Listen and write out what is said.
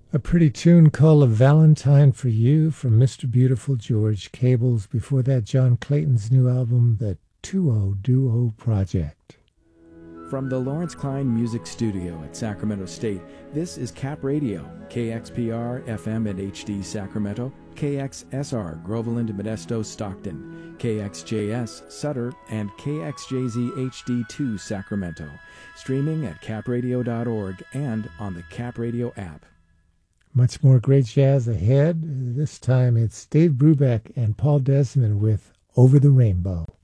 A pretty tune called A Valentine for You from Mr. Beautiful George Cables. Before that, John Clayton's new album, The 2-O Duo Project. From the Lawrence Klein Music Studio at Sacramento State, this is Cap Radio, KXPR FM and HD Sacramento, KXSR Groveland, Modesto, Stockton, KXJS Sutter, and KXJZ HD2 Sacramento. Streaming at capradio.org and on the Cap Radio app. Much more great jazz ahead. This time it's Dave Brubeck and Paul Desmond with Over the Rainbow.